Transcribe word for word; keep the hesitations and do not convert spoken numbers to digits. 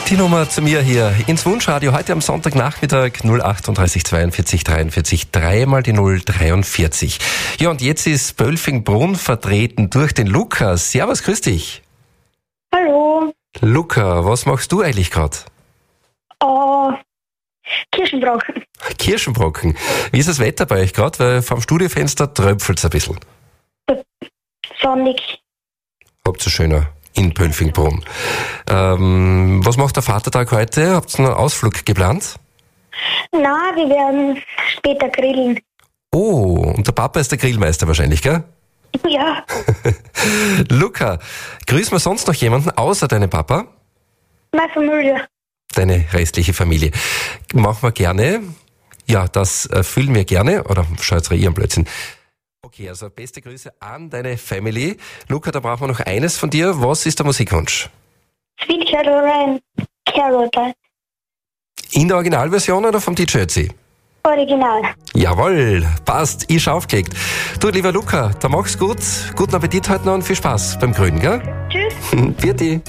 Die Nummer zu mir hier ins Wunschradio heute am Sonntagnachmittag null achtunddreißig zweiundvierzig dreiundvierzig, dreimal die null dreiundvierzig. Ja, und jetzt ist Bölfingbrunn vertreten durch den Luca. Servus, grüß dich. Hallo. Luca, was machst du eigentlich gerade? Oh, Kirschenbrocken. Kirschenbrocken. Wie ist das Wetter bei euch gerade? Weil vom Studiofenster tröpfelt es ein bisschen. Sonnig. Habt ihr schöner in Bölfingbrunn. Ähm, was macht der Vatertag heute? Habt ihr einen Ausflug geplant? Na, wir werden später grillen. Oh, und der Papa ist der Grillmeister wahrscheinlich, gell? Ja, Luca, grüßen wir sonst noch jemanden außer deinem Papa? meine Familie. Deine restliche Familie. Machen wir gerne. Ja, das erfüllen wir gerne. Oder schaut ihren Blödsinn. Okay, also beste Grüße an deine Family. Luca, da brauchen wir noch eines von dir. Was ist der Musikwunsch? Sweet Caroline. Caroline. In der Originalversion oder vom D J Ötzi? Original. Jawohl, passt, ich aufgelegt. Du, lieber Luca, da mach's gut. Guten Appetit heute noch und viel Spaß beim Grünen, gell? Tschüss. Vierte.